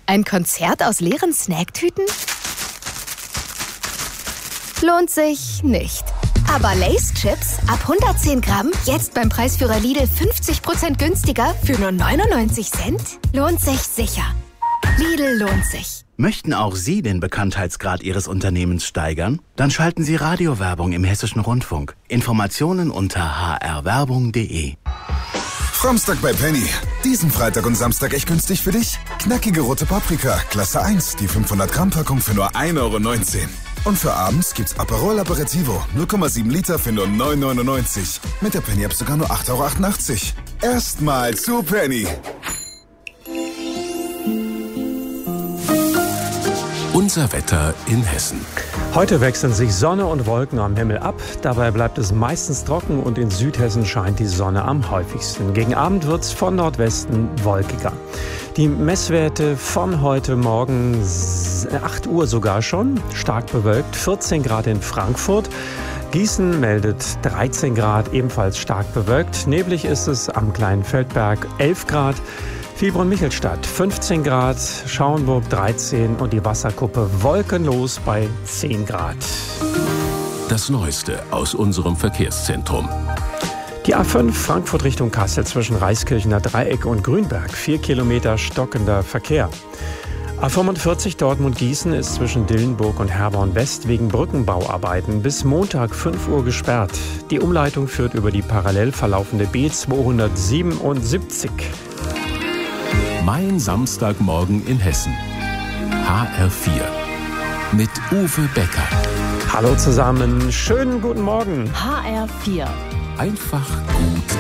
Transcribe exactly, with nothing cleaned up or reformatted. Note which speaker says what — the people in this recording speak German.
Speaker 1: Ein Konzert aus leeren Snacktüten? Lohnt sich nicht. Aber Lay's Chips ab hundertzehn Gramm, jetzt beim Preisführer Lidl fünfzig Prozent günstiger für nur neunundneunzig Cent? Lohnt sich sicher. Lidl lohnt sich.
Speaker 2: Möchten auch Sie den Bekanntheitsgrad Ihres Unternehmens steigern? Dann schalten Sie Radiowerbung im Hessischen Rundfunk. Informationen unter h r werbung punkt d e.
Speaker 3: Samstag bei Penny. Diesen Freitag und Samstag echt günstig für dich? Knackige rote Paprika, Klasse eins, die fünfhundert Gramm Packung für nur ein Euro neunzehn. Und für abends gibt's Aperol Aperitivo, null Komma sieben Liter für nur neun Euro neunundneunzig. Mit der Penny-App sogar nur acht Euro achtundachtzig. Erstmal zu Penny.
Speaker 4: Unser Wetter in Hessen.
Speaker 5: Heute wechseln sich Sonne und Wolken am Himmel ab. Dabei bleibt es meistens trocken und in Südhessen scheint die Sonne am häufigsten. Gegen Abend wird es von Nordwesten wolkiger. Die Messwerte von heute Morgen acht Uhr sogar schon, stark bewölkt, vierzehn Grad in Frankfurt. Gießen meldet dreizehn Grad, ebenfalls stark bewölkt. Neblig ist es am Kleinen Feldberg elf Grad. Fiebrun-Michelstadt fünfzehn Grad, Schauenburg dreizehn und die Wasserkuppe wolkenlos bei zehn Grad.
Speaker 4: Das Neueste aus unserem Verkehrszentrum.
Speaker 5: Die A fünf Frankfurt Richtung Kassel zwischen Reiskirchener Dreieck und Grünberg. Vier Kilometer stockender Verkehr. A fünfundvierzig Dortmund-Gießen ist zwischen Dillenburg und Herborn West wegen Brückenbauarbeiten bis Montag fünf Uhr gesperrt. Die Umleitung führt über die parallel verlaufende B zweihundertsiebenundsiebzig.
Speaker 4: Mein Samstagmorgen in Hessen. H R vier. Mit Uwe Becker.
Speaker 5: Hallo zusammen, schönen guten Morgen.
Speaker 6: H R vier.
Speaker 4: Einfach gut